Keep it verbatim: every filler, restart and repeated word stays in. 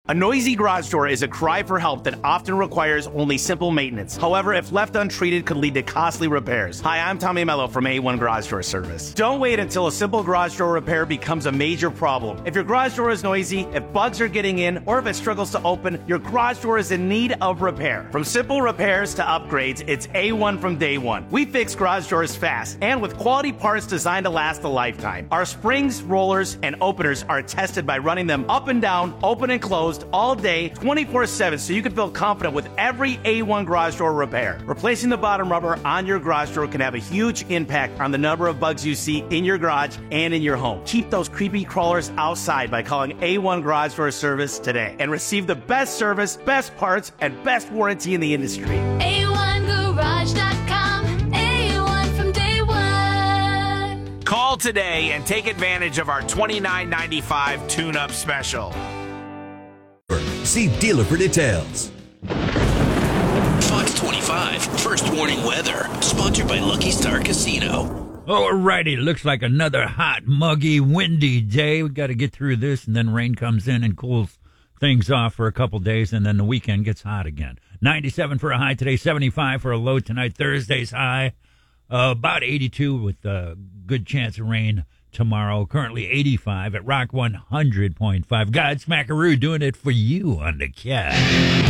A noisy garage door is a cry for help that often requires only simple maintenance. However, if left untreated, could lead to costly repairs. Hi, I'm Tommy Mello from A one Garage Door Service. Don't wait until a simple garage door repair becomes a major problem. If your garage door is noisy, if bugs are getting in, or if it struggles to open, your garage door is in need of repair. From simple repairs to upgrades, it's A one from day one. We fix garage doors fast and with quality parts designed to last a lifetime. Our springs, rollers, and openers are tested by running them up and down, open and closed, all day, twenty-four seven, so you can feel confident with every A one garage door repair. Replacing the bottom rubber on your garage door can have a huge impact on the number of bugs you see in your garage and in your home. Keep those creepy crawlers outside by calling A one Garage Door Service today and receive the best service, best parts, and best warranty in the industry. A one garage dot com, A one from day one. Call today and take advantage of our twenty-nine ninety-five tune-up special. See dealer for details. Fox twenty-five, First Warning Weather, sponsored by Lucky Star Casino. Alrighty, looks like another hot, muggy, windy day. We got to get through this, and then rain comes in and cools things off for a couple days, and then the weekend gets hot again. ninety-seven for a high today, seventy-five for a low tonight. Thursday's high, uh, about eighty-two with a good chance of rain tomorrow. Currently eighty-five at Rock one hundred point five. God Smackaroo doing it for you on the cat.